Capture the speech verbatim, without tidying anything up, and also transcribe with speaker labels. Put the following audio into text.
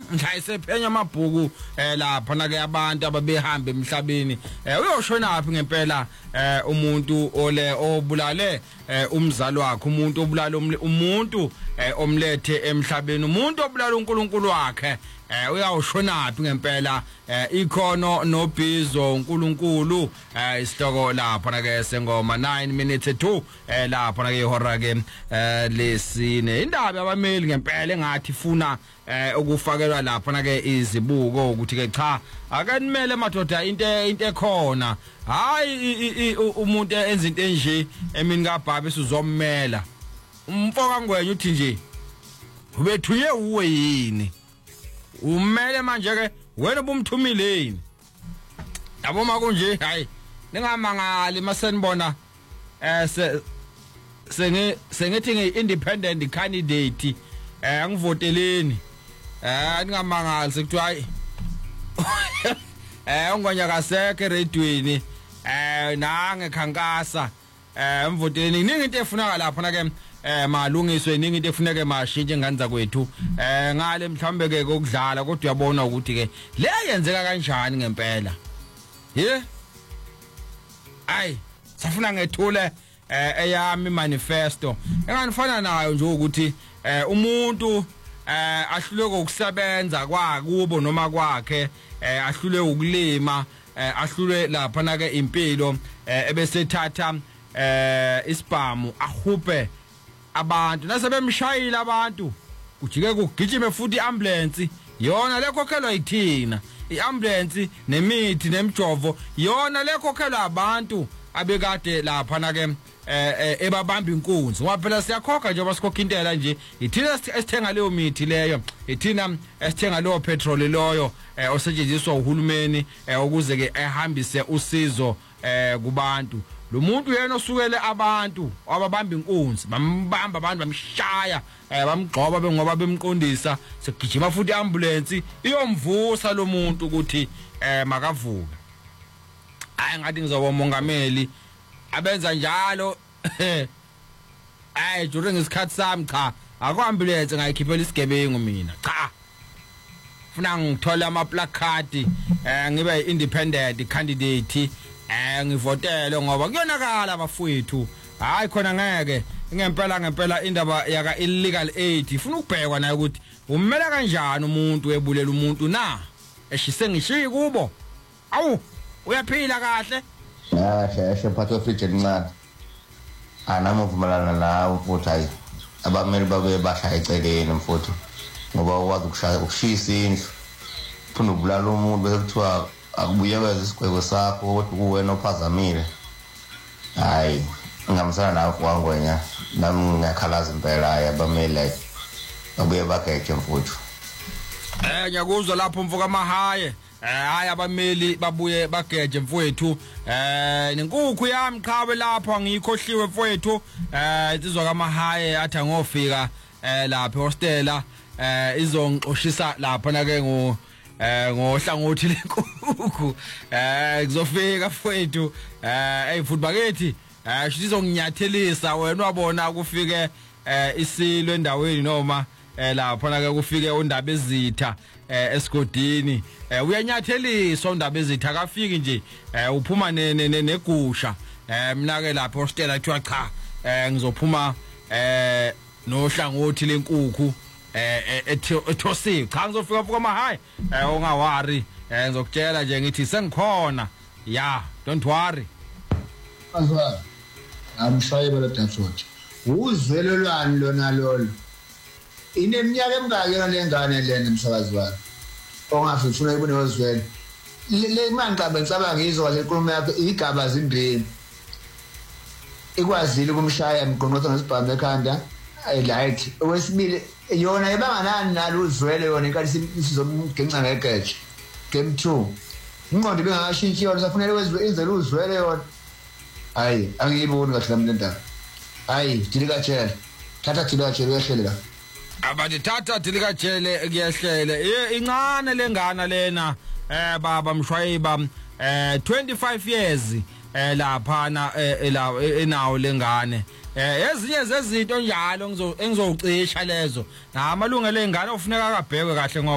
Speaker 1: ngishayise phenya amabhuku eh lapha na ke abantu ababehamba emhlabeni eh uyoshona phi ngempela eh umuntu ole obulale eh umzali wakhe umuntu obulala umuntu eh omlethe emhlabeni umuntu obulala uNkulunkulu wakhe eh uyawushona phi ngempela eh ikhono nobhizo uNkulunkulu eh isihloko lapha na ke sengoma nine minutes to eh lapha na ke ihora ke eh lesine indaba abameli ngempela engathi ifuna eh ukufakelwa lapha na ke izibuko ukuthi ke cha akanimele madoda into into ekhona hayi umuntu enza into enje emini kaBaba esizommela umfoka ngwenye uthi nje ubethuye uwe yini umele manje ke wena ubumthumile yini yabo makunje hayi ningamangali masenibona eh senge sengithi ngeindependent candidate eh angivoteleni eh ningamangali sekuthiwa hayi eh ungonyaka seke radioini eh nange khankasa eh mvoteleni ningi into efunaka lapha na ke eh malungiswe ningi into efuneke mashintshe nganza kwethu eh ngale mhlambe ke kokudlala kodwa uyabona ukuthi ke le yenzeka kanjani ngempela ye ay safuna ngethule eh eyami manifesto enganifana nayo nje ukuthi eh umuntu eh ahluleke ukusebenza kwakubo noma kwakhe eh ahlule ukulima eh ahlule lapha na ke impilo eh ebesethatha eh isibhamu ahuphe abantu nasebemshayila abantu kujike kugijime futhi iambulance yona lekhokhelwa yithina iambulance nemithi nemjovo yona lekhokhelwa abantu abekade lapha na ke ebabamba inkunzi ngoba phela siyakhokha nje basikhokha intela nje ithina esithenga leyo mithi leyo ithina esithenga leyo petrol leyo osetshenziswa uhulumeni ukuze ke ehambise usizo kubantu lo muntu yena osukele abantu ababamba inkunzi bambamba abantu bamshaya bamgcoba bengoba bemqondisa segijima futhi iambulance iyomvusa lo muntu ukuthi makavuka hayi ngathi ngizoba umongameli abenza njalo ay during isikhathi sami cha akuambulance ngayikhiphela isigebengu mina cha ufuna ngithola ama placard eh ngibe independent candidate eh ngivotele ngoba kuyonakala abafowethu hayi khona ngeke ngempela ngempela indaba yaka illegal aid ifuna ukubhekwa nayo ukuthi umela kanjani umuntu ebulela umuntu na eshise ngishiyi kubo awu uyaphila kahle
Speaker 2: ah sheshe phatho fridge encane anama vumelana lawo futhi hayi abameli babe bashaya eceleni mfowethu ngoba ukwazi ukushaya ukushisa indlu ufuna ubulala umuntu bese kuthiwa akubuyekeza isigwebo sakho kodwa kuwena ophazamile hayi ngamsana nawe kwangwenya nami ngakhalaza impela abameli babuye bageje mfowethu
Speaker 1: eh ngiyakuzwa lapho mvuka mahaye eh hayi abameli babuye bageje mfowethu eh nenkukhu yami qhawe lapho ngiyikhohliwe mfowethu eh insizwa kamahaye athi ngofika eh lapha hostela eh izongixoshisa lapha na ke ngo eh ngohlangothi lenkukhu eh kuzofika mfowethu eh hey futhi bakethi eh sizonginyathelisa wena wabona kufike eh isilo endaweni noma eh lapha na ke kufike undaba ezitha eh esigodini eh uyanyatheliswa undaba ezitha akafiki nje eh uphuma negusha eh mina ke lapho hostela kuthiwa cha eh ngizophuma eh nohlangothi lenkukhu eh ethosiwe cha ngizofika fuka mahayi eh ungawari eh ngizokutshela nje ngithi sengikhona ya don't worry
Speaker 3: azwa amshayela la Datsotho uzwelelwani lona lolo ineminyaka emingaki yona lengane lena umsakazi wami ongathi ufuna ibone wezwele le manqaba ngicabanga ngizwa le nkulumo yakho igaba zimbili ikwazile kumshaya emqonqotho nesibhamu ekhanda I like okwesibili yona ebanganani nalo uzwele yona inkathi sizomgenca ngegeje game two ingqondo bengakashintshi yona safunele wezwe inzela uzwele yona hayi angiyiboni kahle mina ndaba hayi dilika jele thatha dilika jele uyahlelela
Speaker 1: abathi thatha dilika jele kuyahlele incane lengana lena eh baba mshwayiba eh twenty-five years eh lapha na enawo lengane eh ezinye zezinto njalo engizowucisha lezo namalungelo engane ufuneka akabhekwe kahle ngoba